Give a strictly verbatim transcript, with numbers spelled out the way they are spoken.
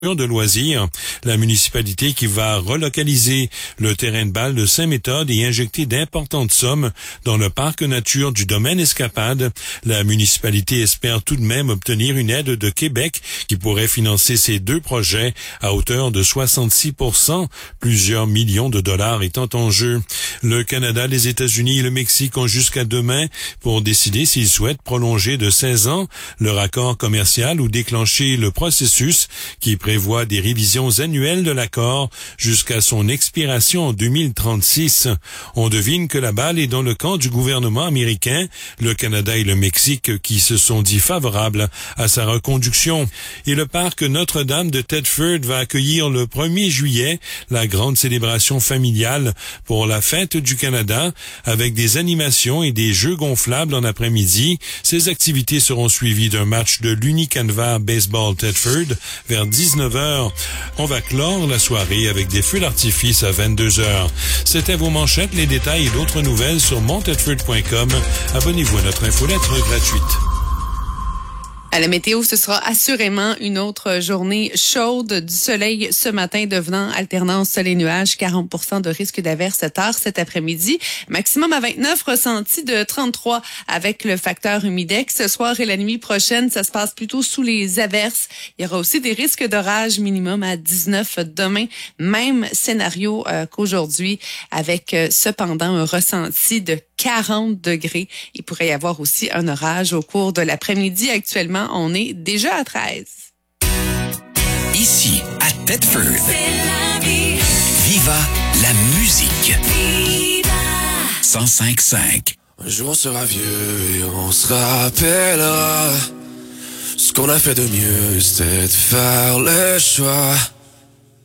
de loisirs. La municipalité qui va relocaliser le terrain de balle de Saint-Méthode et injecter d'importantes sommes dans le parc nature du domaine Escapade. La municipalité espère tout de même obtenir une aide de Québec qui pourrait financer ces deux projets à hauteur de soixante-six pour cent, plusieurs millions de dollars étant en jeu. Le Canada, les États-Unis et le Mexique ont jusqu'à demain pour décider s'ils souhaitent prolonger de seize ans leur accord commercial ou déclencher le processus qui prévoit des révisions annuelles de l'accord jusqu'à son expiration en deux mille trente-six. On devine que la balle est dans le camp du gouvernement américain, le Canada et le Mexique qui se sont dit favorables à sa reconduction. Et le parc Notre-Dame de Thetford va accueillir le premier juillet la grande célébration familiale pour la fête du Canada avec des animations et des jeux gonflables en après-midi. Ces activités seront suivies d'un match de l'Unicanva Baseball Thetford vers dix-neuf heures. On va clore la soirée avec des feux d'artifice à vingt-deux heures. C'était vos manchettes, les détails et d'autres nouvelles sur mont thetford point com. Abonnez-vous à notre infolettre gratuite. À la météo, ce sera assurément une autre journée chaude, du soleil ce matin devenant alternance soleil-nuage, quarante pour cent de risque d'averse tard cet après-midi. Maximum à vingt-neuf, ressenti de trente-trois avec le facteur humidex. Ce soir et la nuit prochaine, ça se passe plutôt sous les averses. Il y aura aussi des risques d'orage minimum à dix-neuf demain. Même scénario euh, qu'aujourd'hui avec euh, cependant un ressenti de quarante degrés. Il pourrait y avoir aussi un orage au cours de l'après-midi. Actuellement, on est déjà à treize. Ici, à Thetford, Viva la musique. Viva cent cinq cinq. Un jour on sera vieux et on se rappellera ce qu'on a fait de mieux, c'était de faire le choix